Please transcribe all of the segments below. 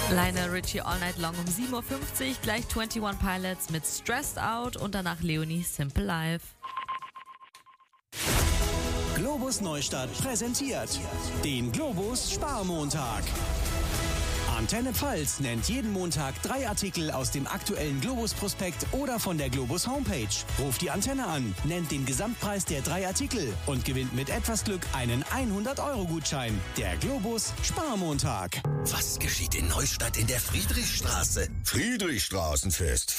Lionel Richie All Night Long um 7.50 Uhr, gleich 21 Pilots mit Stressed Out und danach Leonie Simple Life. Globus Neustadt präsentiert den Globus Sparmontag. Antenne Pfalz nennt jeden Montag 3 Artikel aus dem aktuellen Globus-Prospekt oder von der Globus Homepage. Ruft die Antenne an, nennt den Gesamtpreis der 3 Artikel und gewinnt mit etwas Glück einen 100-Euro-Gutschein. Der Globus Sparmontag. Was geschieht in Neustadt in der Friedrichstraße? Friedrichstraßenfest.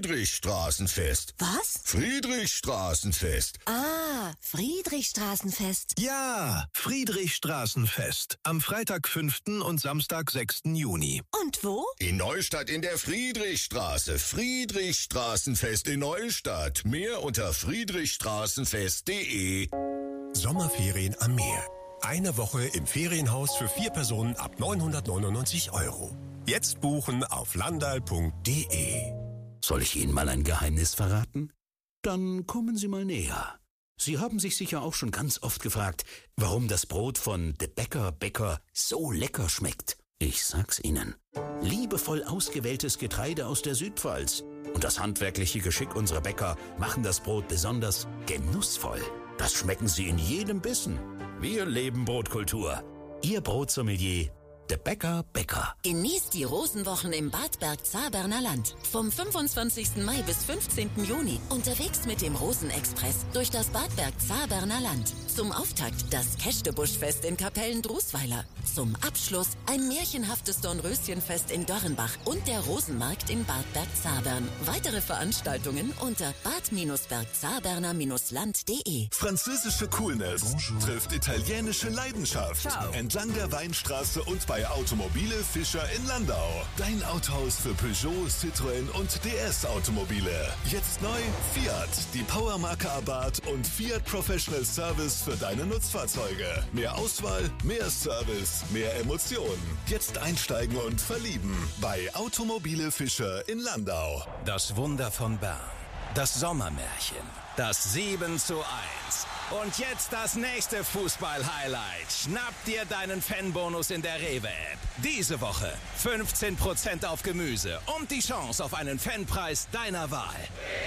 Was? Friedrichstraßenfest. Ah, Friedrichstraßenfest. Ja, Friedrichstraßenfest. Am Freitag, 5. und Samstag, 6. Juni. Und wo? In Neustadt in der Friedrichstraße. Friedrichstraßenfest in Neustadt. Mehr unter friedrichstraßenfest.de. Sommerferien am Meer. Eine Woche im Ferienhaus für 4 Personen ab 999 €. Jetzt buchen auf landal.de. Soll ich Ihnen mal ein Geheimnis verraten? Dann kommen Sie mal näher. Sie haben sich sicher auch schon ganz oft gefragt, warum das Brot von De Bäcker so lecker schmeckt. Ich sag's Ihnen. Liebevoll ausgewähltes Getreide aus der Südpfalz und das handwerkliche Geschick unserer Bäcker machen das Brot besonders genussvoll. Das schmecken Sie in jedem Bissen. Wir leben Brotkultur. Ihr Brotsommelier, De Bäcker. Genießt die Rosenwochen im Bad Bergzabern Land. Vom 25. Mai bis 15. Juni. Unterwegs mit dem Rosenexpress durch das Bad Bergzabern Land. Zum Auftakt das Kästebuschfest in Kapellen-Drusweiler. Zum Abschluss ein märchenhaftes Dornröschenfest in Dörrenbach und der Rosenmarkt in Bad Bergzabern. Weitere Veranstaltungen unter bad-bergzaberner-land.de. Französische Coolness trifft italienische Leidenschaft. Ciao. Entlang der Weinstraße und bei Automobile Fischer in Landau. Dein Autohaus für Peugeot, Citroën und DS-Automobile. Jetzt neu Fiat, die Powermarke Abarth und Fiat Professional Service für deine Nutzfahrzeuge. Mehr Auswahl, mehr Service, mehr Emotionen. Jetzt einsteigen und verlieben bei Automobile Fischer in Landau. Das Wunder von Bern. Das Sommermärchen. Das 7:1. Und jetzt das nächste Fußball-Highlight. Schnapp dir deinen Fanbonus in der Rewe-App. Diese Woche 15% auf Gemüse und die Chance auf einen Fanpreis deiner Wahl.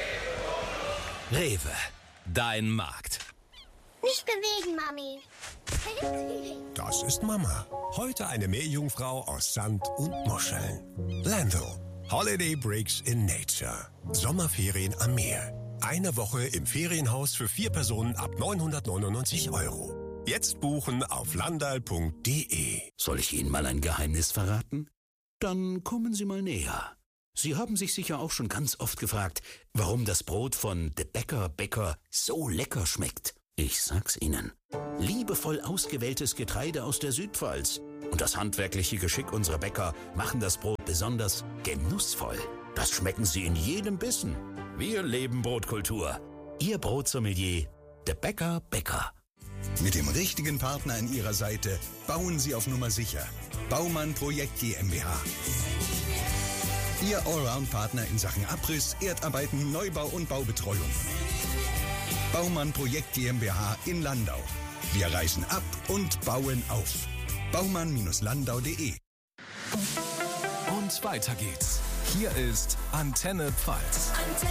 Rewe, dein Markt. Nicht bewegen, Mami. Das ist Mama. Heute eine Meerjungfrau aus Sand und Muscheln. Lando. Holiday Breaks in Nature. Sommerferien am Meer. Eine Woche im Ferienhaus für 4 Personen ab 999 €. Jetzt buchen auf landal.de. Soll ich Ihnen mal ein Geheimnis verraten? Dann kommen Sie mal näher. Sie haben sich sicher auch schon ganz oft gefragt, warum das Brot von De Bäcker so lecker schmeckt. Ich sag's Ihnen. Liebevoll ausgewähltes Getreide aus der Südpfalz und das handwerkliche Geschick unserer Bäcker machen das Brot besonders genussvoll. Das schmecken Sie in jedem Bissen. Wir leben Brotkultur. Ihr Brotsommelier, De Bäcker. Mit dem richtigen Partner an Ihrer Seite bauen Sie auf Nummer sicher. Baumann Projekt GmbH. Ihr Allround-Partner in Sachen Abriss, Erdarbeiten, Neubau und Baubetreuung. Baumann Projekt GmbH in Landau. Wir reißen ab und bauen auf. Baumann-landau.de. Und weiter geht's. Hier ist Antenne Pfalz.